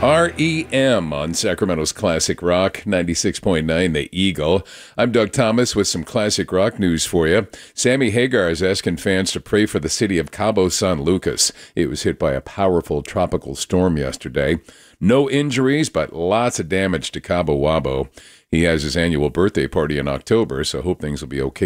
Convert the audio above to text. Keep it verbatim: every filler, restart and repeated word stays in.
R E M on Sacramento's Classic Rock, ninety-six point nine The Eagle. I'm Doug Thomas with some classic rock news for you. Sammy Hagar is asking fans to pray for the city of Cabo San Lucas. It was hit by a powerful tropical storm yesterday. No injuries, but lots of damage to Cabo Wabo. He has his annual birthday party in October, so hope things will be okay